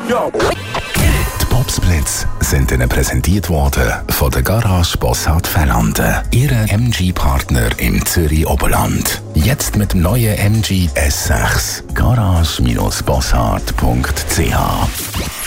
Die Popsplits sind Ihnen präsentiert worden von der Garage Bossart Fernande, Ihre MG-Partner im Zürich-Oberland. Jetzt mit dem neuen MG S6. Garage-Bossart.ch